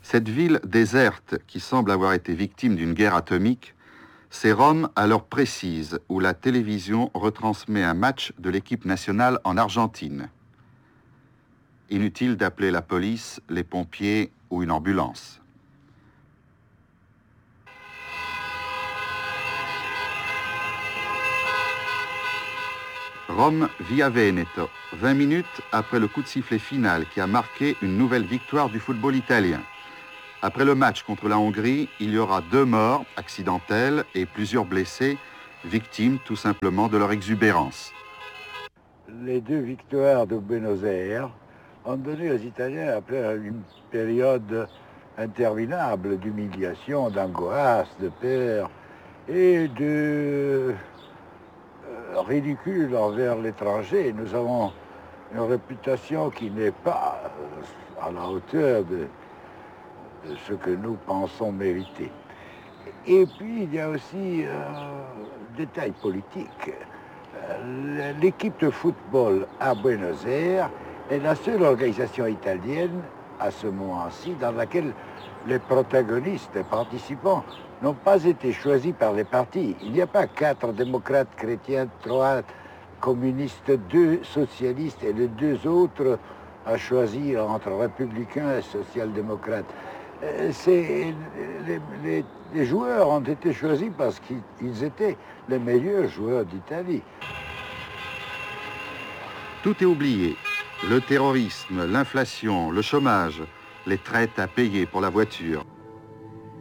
Cette ville déserte, qui semble avoir été victime d'une guerre atomique, c'est Rome à l'heure précise où la télévision retransmet un match de l'équipe nationale en Argentine. Inutile d'appeler la police, les pompiers ou une ambulance. Rome via Veneto, 20 minutes après le coup de sifflet final qui a marqué une nouvelle victoire du football italien. Après le match contre la Hongrie, il y aura 2 morts accidentels et plusieurs blessés, victimes tout simplement de leur exubérance. Les 2 victoires de Buenos Aires ont donné aux Italiens, après une période interminable d'humiliation, d'angoisse, de peur et de ridicule envers l'étranger. Nous avons une réputation qui n'est pas à la hauteur de ce que nous pensons mériter. Et puis il y a aussi détail politique. L'équipe de football à Buenos Aires est la seule organisation italienne à ce moment-ci dans laquelle les protagonistes, les participants, n'ont pas été choisis par les partis. Il n'y a pas 4 démocrates chrétiens, 3 communistes, 2 socialistes et les 2 autres à choisir entre républicains et social-démocrates. Les joueurs ont été choisis parce qu'ils étaient les meilleurs joueurs d'Italie. Tout est oublié. Le terrorisme, l'inflation, le chômage, les traites à payer pour la voiture.